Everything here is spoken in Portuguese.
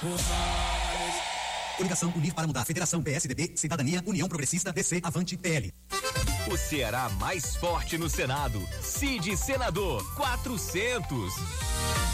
Coligação Unir para Mudar. Federação PSDB, Cidadania, União Progressista, DC, Avante, PL. O Ceará mais forte no Senado. Cid Senador 400.